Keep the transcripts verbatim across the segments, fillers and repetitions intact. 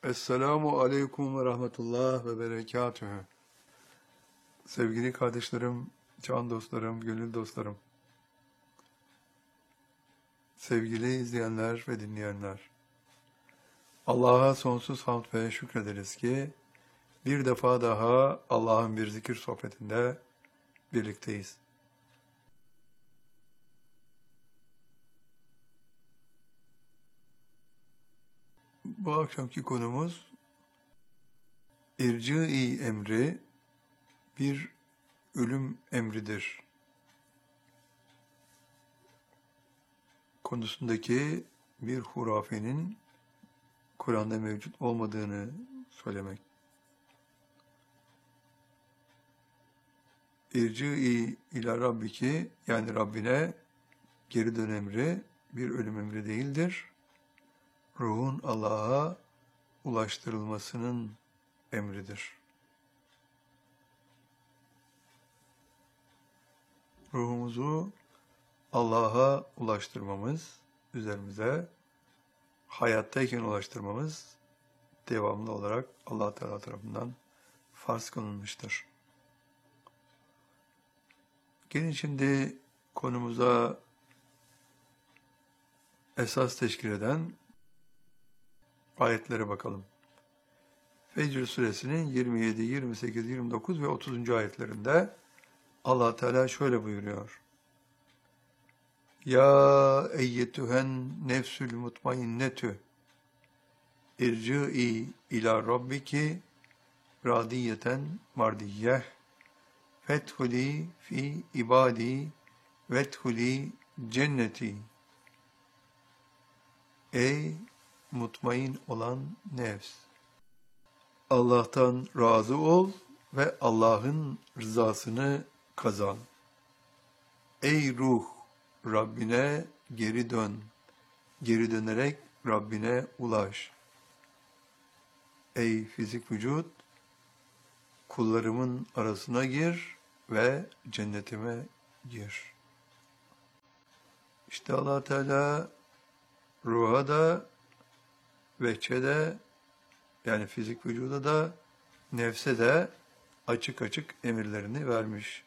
Esselamu Aleyküm ve Rahmetullah ve Berekatühü. Sevgili kardeşlerim, can dostlarım, gönül dostlarım, sevgili izleyenler ve dinleyenler, Allah'a sonsuz hamd ve şükrederiz ki bir defa daha Allah'ın bir zikir sohbetinde birlikteyiz. Bu akşamki konumuz irci-i emri bir ölüm emridir konusundaki bir hurafenin Kur'an'da mevcut olmadığını söylemek. İrci-i ila Rabbiki, yani Rabbine geri dön emri bir ölüm emri değildir. Ruhun Allah'a ulaştırılmasının emridir. Ruhumuzu Allah'a ulaştırmamız, üzerimize hayattayken ulaştırmamız devamlı olarak Allah Teala tarafından farz kılınmıştır. Gelin şimdi konumuza esas teşkil eden ayetlere bakalım. Fecr suresinin yirmi yedi, yirmi sekiz, yirmi dokuz ve otuzuncu ayetlerinde Allah Teala şöyle buyuruyor. Ya eyyetühen nefsül mutmainnetü irci'i ila rabbiki radiyeten mardiyyeh fethuli fi ibadi vethuli cenneti. Ey mutmain olan nefs! Allah'tan razı ol ve Allah'ın rızasını kazan. Ey ruh! Rabbine geri dön. Geri dönerek Rabbine ulaş. Ey fizik vücut! Kullarımın arasına gir ve cennetime gir. İşte Allah Teala ruha da, vehçe de, yani fizik vücuda da, nefse de açık açık emirlerini vermiş.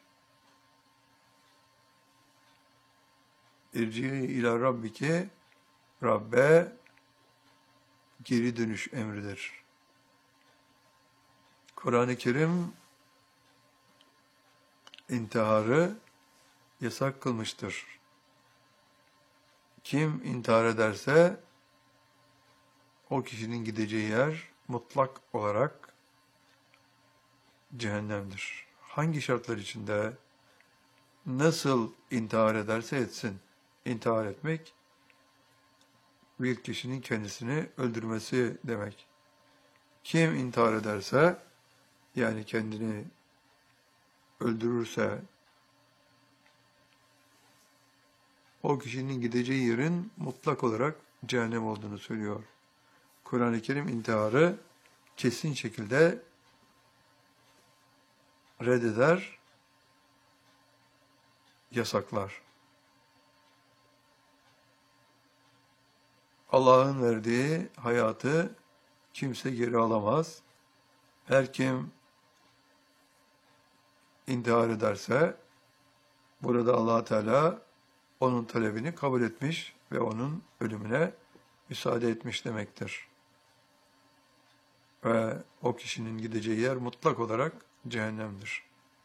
İrci ila Rabbiki, Rabbe geri dönüş emridir. Kur'an-ı Kerim intiharı yasak kılmıştır. Kim intihar ederse o kişinin gideceği yer mutlak olarak cehennemdir. Hangi şartlar içinde, nasıl intihar ederse etsin. İntihar etmek, bir kişinin kendisini öldürmesi demek. Kim intihar ederse, yani kendini öldürürse, o kişinin gideceği yerin mutlak olarak cehennem olduğunu söylüyor. Kur'an-ı Kerim intiharı kesin şekilde reddeder, yasaklar. Allah'ın verdiği hayatı kimse geri alamaz. Her kim intihar ederse, burada Allah Teala onun talebini kabul etmiş ve onun ölümüne müsaade etmiş demektir. Ve o kişinin gideceği yer mutlak olarak cehennemdir.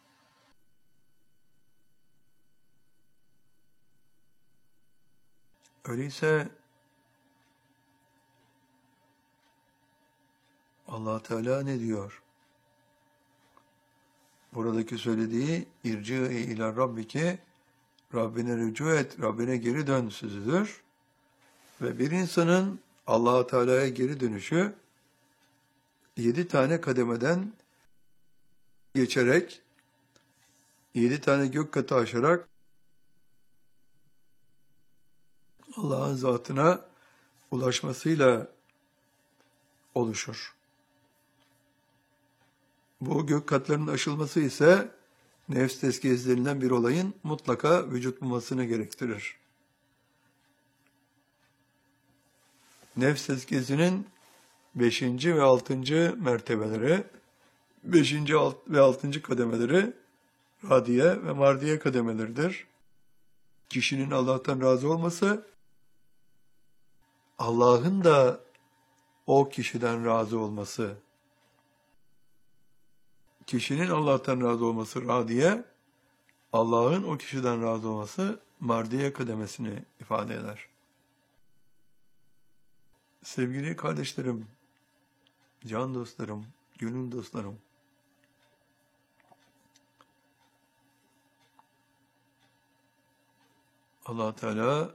Öyleyse Allah Teala ne diyor? Buradaki söylediği irci ila rabbike, Rabbine rücu et, Rabbine geri dön sözüdür. Ve bir insanın Allah Teala'ya geri dönüşü yedi tane kademeden geçerek, yedi tane gök katı aşarak Allah'ın zatına ulaşmasıyla oluşur. Bu gök katlarının aşılması ise nefs tezkiyesi denilen bir olayın mutlaka vücut bulmasını gerektirir. Nefs tezkiyesinin beşinci ve altıncı mertebeleri, beşinci ve altıncı kademeleri radiye ve mardiye kademeleridir. Kişinin Allah'tan razı olması, Allah'ın da o kişiden razı olması. Kişinin Allah'tan razı olması radiye, Allah'ın o kişiden razı olması mardiye kademesini ifade eder. Sevgili kardeşlerim, can dostlarım, gönül dostlarım, Allah Teala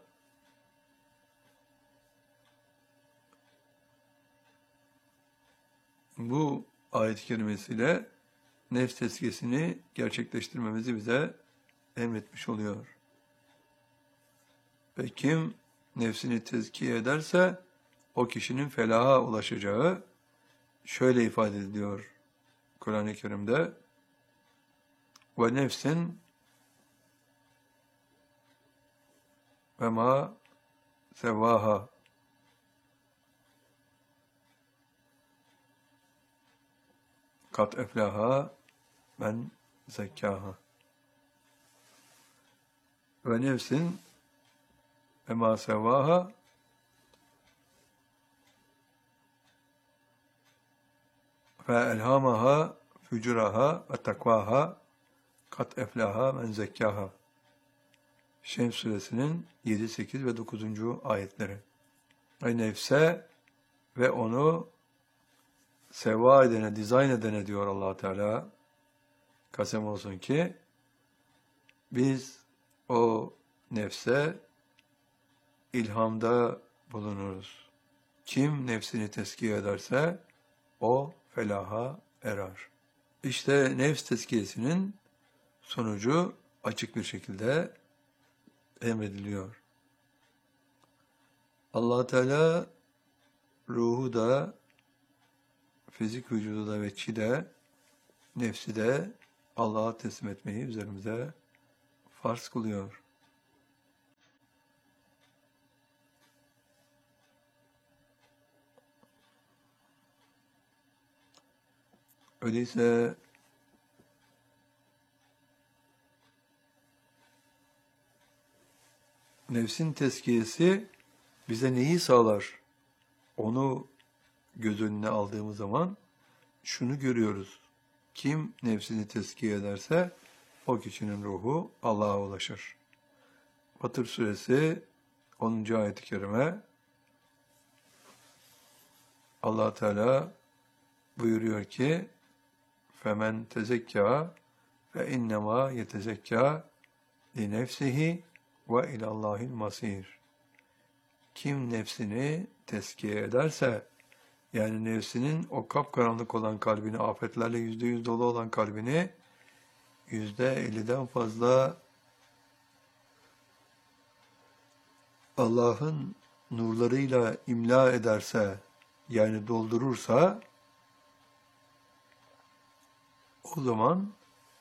bu ayet-i kerimesiyle nefs tezkiyesini gerçekleştirmemizi bize emretmiş oluyor. Ve kim nefsini tezkiye ederse o kişinin felaha ulaşacağı şöyle ifade ediliyor Kur'an-ı Kerim'de: ve nefsin ve ma sevaha kat eflaha men zekkaha. Ve nefsin ve ma sevaha ve elhamaha fücuraha ve takvaha kat eflaha men zekkaha. Şems suresinin yedi, sekiz ve dokuzuncu ayetleri. Ve nefse ve onu seva edene, dizayn edene diyor Allah Teala. Kasem olsun ki biz o nefse ilhamda bulunuruz. Kim nefsini tezkiye ederse o felaha erer. İşte nefs tezkiyesinin sonucu açık bir şekilde emrediliyor. Allah Teala ruhu da, fizik vücudu da ve çi de, nefsi de Allah'a teslim etmeyi üzerimize farz kılıyor. Öyleyse nefsin tezkiyesi bize neyi sağlar? Onu göz önüne aldığımız zaman şunu görüyoruz: kim nefsini tezkiye ederse o kişinin ruhu Allah'a ulaşır. Fatır suresi onuncu ayet-i kerime, Allah Teala buyuruyor ki: femen tezekka fe innema yetezekka li nefsihi ve ilallahil masir. Kim nefsini tezkiye ederse, yani nefsinin o kapkaranlık olan kalbini, afetlerle yüzde yüz dolu olan kalbini yüzde elliden fazla Allah'ın nurlarıyla imla ederse, yani doldurursa, o zaman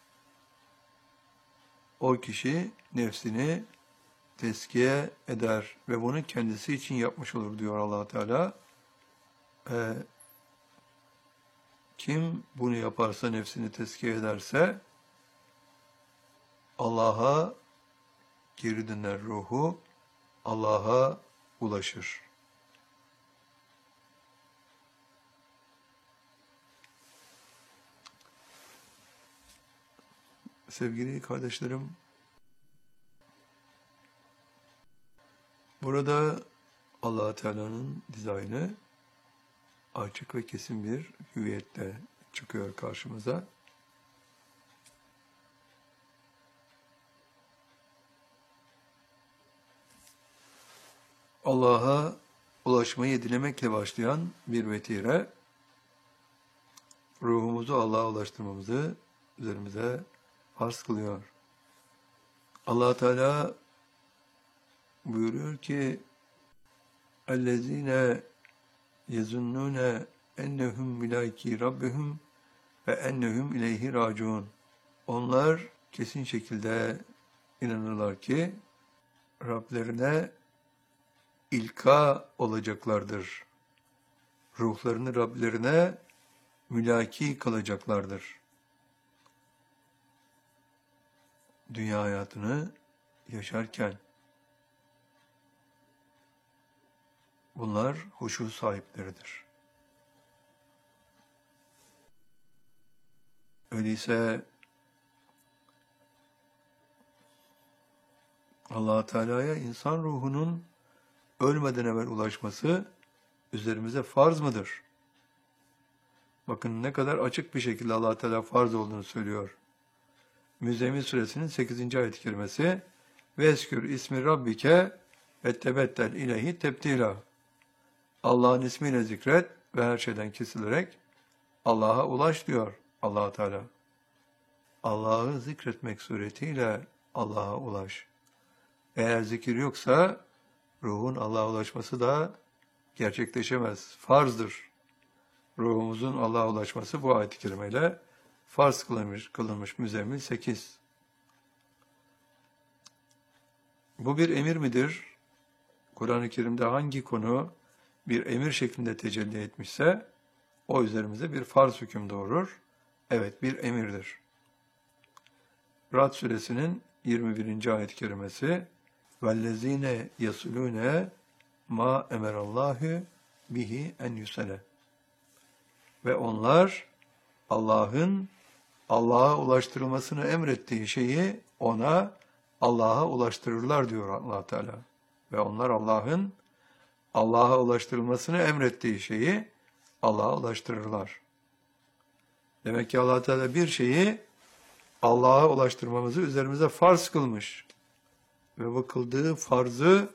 o kişi nefsini tezkiye eder ve bunu kendisi için yapmış olur diyor Allah Teala. Ee, kim bunu yaparsa, nefsini tezkiye ederse, Allah'a geri döner ruhu, Allah'a ulaşır. Sevgili kardeşlerim, burada Allah Teala'nın dizaynı açık ve kesin bir hüviyette çıkıyor karşımıza. Allah'a ulaşmayı dilemekle başlayan bir vetire, ruhumuzu Allah'a ulaştırmamızı üzerimize farz kılıyor. Allah Teala buyuruyor ki: اَلَّذ۪ينَ يَزُنُّونَ اَنَّهُمْ مِلَاكِي رَبِّهُمْ ve ennehum ileyhi raciun. Onlar kesin şekilde inanırlar ki Rablerine ilka olacaklardır. ruhlarını Rablerine mülaki kılacaklardır. Dünya hayatını yaşarken bunlar huşu sahipleridir. Öyleyse Allah Teala'ya insan ruhunun ölmeden evvel ulaşması üzerimize farz mıdır? Bakın ne kadar açık bir şekilde Allah Teala farz olduğunu söylüyor. Müzzemmil suresinin sekizinci ayet-i kerimesi Veskür ismi rabbike ve tebettel ileyhi tebdila. Allah'ın ismiyle zikret ve her şeyden kesilerek Allah'a ulaş diyor Allah Teala. Allah'ı zikretmek suretiyle Allah'a ulaş. Eğer zikir yoksa ruhun Allah'a ulaşması da gerçekleşemez. Farzdır. Ruhumuzun Allah'a ulaşması bu ayet-i kerimeyle farz kılınmış, kılınmış Müzzemmil sekiz. Bu bir emir midir? Kur'an-ı Kerim'de hangi konu bir emir şeklinde tecelli etmişse o üzerimize bir farz hüküm doğurur. Evet, bir emirdir. Ra'd suresinin yirmi birinci ayet-i kerimesi وَالَّذ۪ينَ يَصُلُونَ مَا اَمَرَ اللّٰهُ bihi en yusele. Ve onlar Allah'ın Allah'a ulaştırılmasını emrettiği şeyi ona Allah'a ulaştırırlar diyor Allah Teala. Ve onlar Allah'ın Allah'a ulaştırılmasını emrettiği şeyi Allah'a ulaştırırlar. Demek ki Allah Teala bir şeyi Allah'a ulaştırmamızı üzerimize farz kılmış. Ve bu kıldığı farzı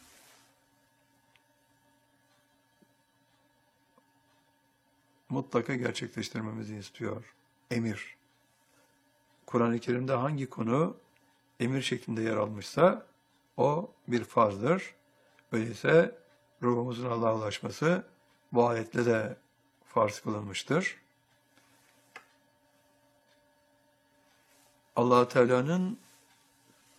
mutlaka gerçekleştirmemizi istiyor. Emir. Kur'an-ı Kerim'de hangi konu emir şeklinde yer almışsa o bir farzdır. Öyleyse ruhumuzun Allah'a ulaşması bu ayetle de farz kılınmıştır. Allah Teala'nın